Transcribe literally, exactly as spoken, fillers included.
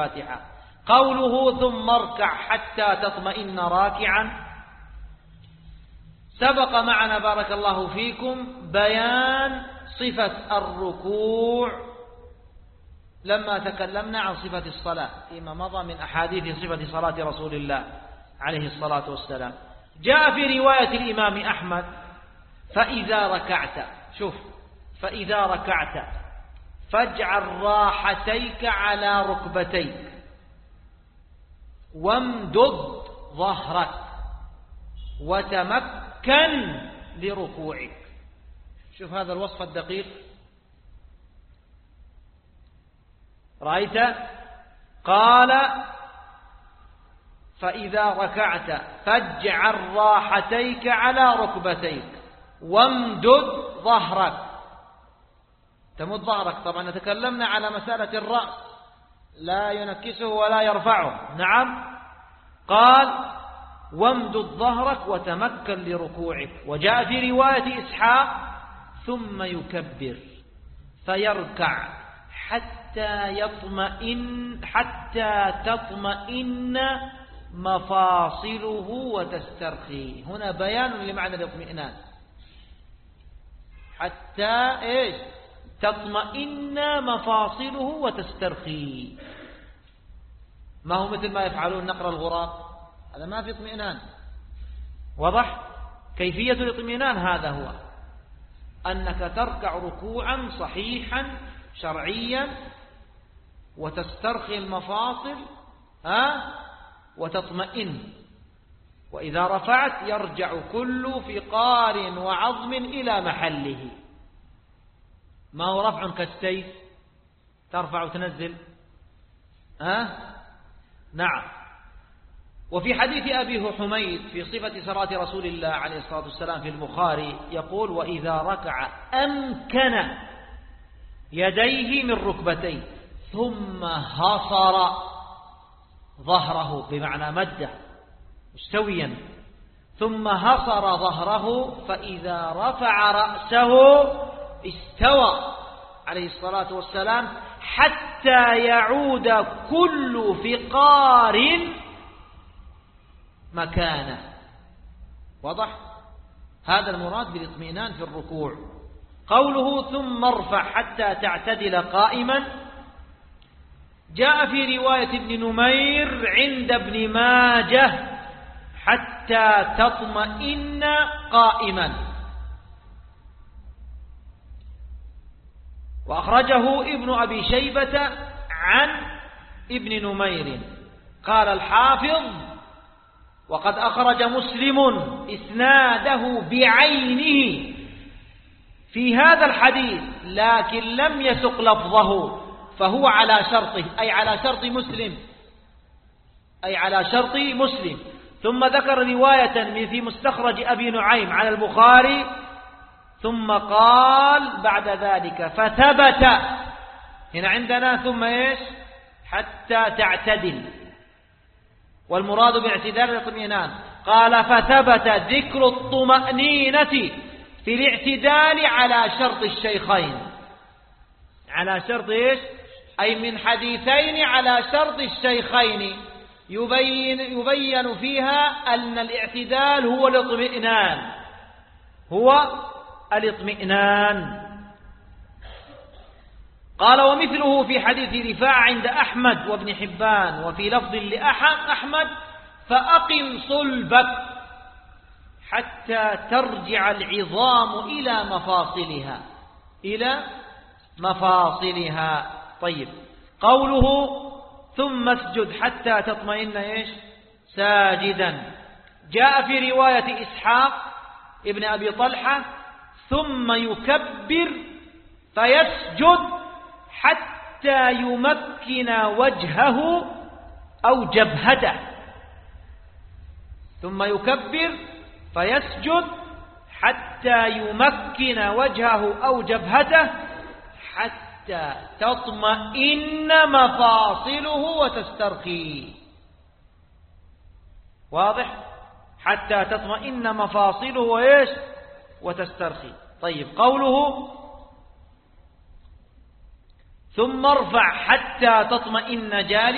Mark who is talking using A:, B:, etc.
A: الفاتحة. قوله ثم اركع حتى تطمئن راكعا، سبق معنا بارك الله فيكم بيان صفة الركوع لما تكلمنا عن صفة الصلاة فيما مضى من أحاديث صفة صلاة رسول الله عليه الصلاة والسلام. جاء في رواية الإمام أحمد فإذا ركعت، شوف، فإذا ركعت فاجعل راحتيك على ركبتيك وامدد ظهرك وتمكن لركوعك. شوف هذا الوصف الدقيق، رأيت؟ قال فإذا ركعت فاجعل راحتيك على ركبتيك وامدد ظهرك. تمد ظهرك، طبعا تكلمنا على مسألة الرأس لا ينكسه ولا يرفعه، نعم. قال وامدد ظهرك وتمكن لركوعك. وجاء في رواية إسحاق ثم يكبر فيركع حتى يطمئن حتى تطمئن مفاصله وتسترخي. هنا بيان لمعنى الاطمئنان، حتى ايش؟ تطمئن مفاصله وتسترخي. ما هو مثل ما يفعلون نقر الغراب، هذا ما في اطمئنان. واضح؟ كيفية الاطمئنان هذا هو أنك تركع ركوعا صحيحا شرعيا وتسترخي المفاصل ها وتطمئن، وإذا رفعت يرجع كل فقار وعظم إلى محله. ما هو رفع كالسيف ترفع وتنزل، ها؟ نعم. وفي حديث أبي حميد في صفة صلاة رسول الله عليه الصلاة والسلام في البخاري يقول وإذا ركع أمكن يديه من ركبتيه ثم هصر ظهره، بمعنى مده مستويا، ثم هصر ظهره فإذا رفع رأسه استوى عليه الصلاة والسلام حتى يعود كل فقار مكانه. واضح؟ هذا المراد بالاطمئنان في الركوع. قوله ثم ارفع حتى تعتدل قائما، جاء في رواية ابن نمير عند ابن ماجه حتى تطمئن قائما، وأخرجه ابن أبي شيبة عن ابن نمير. قال الحافظ وقد أخرج مسلم إسناده بعينه في هذا الحديث لكن لم يسق لفظه، فهو على شرطه، أي على شرط مسلم، أي على شرط مسلم. ثم ذكر رواية في مستخرج أبي نعيم على البخاري ثم قال بعد ذلك فثبت. هنا عندنا ثم إيش؟ حتى تعتدل، والمراد باعتدال الاطمئنان. قال فثبت ذكر الطمأنينة في الاعتدال على شرط الشيخين، على شرط إيش؟ أي من حديثين على شرط الشيخين يبين, يبين فيها أن الاعتدال هو الاطمئنان، هو الاطمئنان. قال ومثله في حديث رفاعة عند أحمد وابن حبان، وفي لفظ لأحمد فأقم صلبك حتى ترجع العظام إلى مفاصلها، إلى مفاصلها. طيب، قوله ثم اسجد حتى تطمئن إيش؟ ساجدا. جاء في رواية إسحاق ابن أبي طلحة ثم يكبر فيسجد حتى يمكن وجهه أو جبهته. ثم يكبر فيسجد حتى يمكن وجهه أو جبهته حتى تطمئن مفاصله وتسترخي. واضح؟ حتى تطمئن مفاصله وإيش؟ وتسترخي. طيب، قوله ثم ارفع حتى تطمئن جالسا